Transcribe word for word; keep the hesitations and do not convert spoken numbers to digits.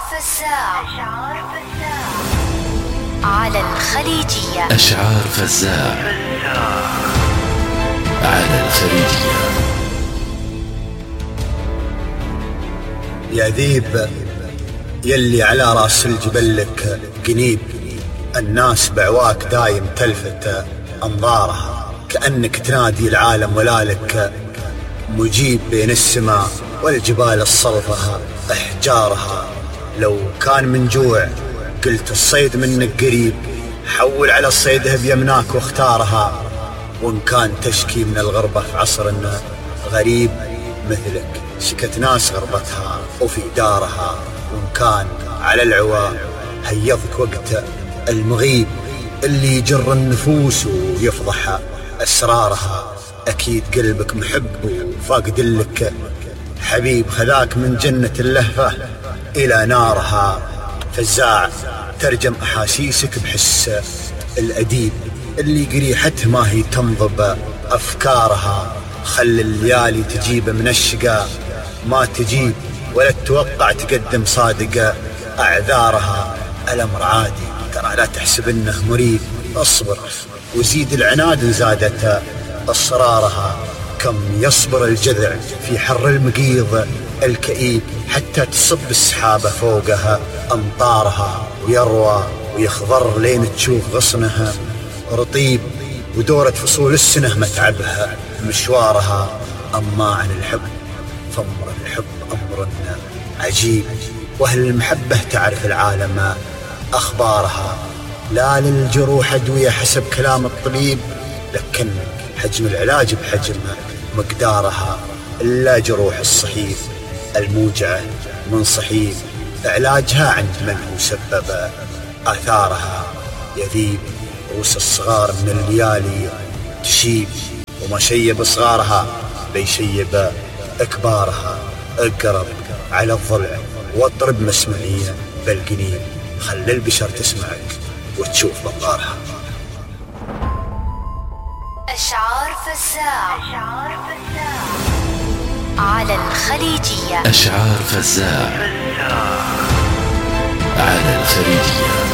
فزاع على الخليجية. أشعار فزاع على الخليجية. يا ذيب يلي على راس الجبل لك قنيب، الناس بعواك دايم تلفت أنظارها، كأنك تنادي العالم ولا لك مجيب بين السماء والجبال الصلفة أحجارها. لو كان من جوع قلت الصيد منك قريب، حول على الصيده بيمناك واختارها. وإن كان تشكي من الغربة في عصر غريب مثلك، شكت ناس غربتها وفي دارها. وإن كان على العوا هيضك وقت المغيب، اللي يجر النفوس ويفضح أسرارها. أكيد قلبك محب وفاقد لك حبيب، خذاك من جنة اللهفة إلى نارها. فزاع ترجم أحاسيسك بحس الأديب، اللي قريحته ما هي تنضب أفكارها. خل الليالي تجيب من الشقا ما تجيب، ولا تتوقع تقدم صادقة أعذارها. الأمر عادي ترى، لا تحسب إنه مريب، اصبر وزيد العناد إن زادت أسرارها. كم يصبر الجذع في حر المقيض الكئيب، حتى تصب السحابة فوقها أمطارها. ويروى ويخضر لين تشوف غصنها رطيب، ودورة فصول السنة متعبها مشوارها. أما عن الحب فأمر الحب أمر عجيب، وأهل المحبة تعرف العالم أخبارها. لا للجروح أدوية حسب كلام الطبيب، لكن حجم العلاج بحجم مقدارها. إلا جروح الصحيح الموجعة من صحيح، علاجها عند من هو سبب آثارها. يذيب رؤوس الصغار من الليالي تشيب، وما شيب صغارها بيشيب أكبارها. اقرب على الضلع واضرب مسمعية بالقنين، خل البشر تسمعك وتشوف بقارها. أشعار فزاع على الخليجية. أشعار فزاع على الخليجية.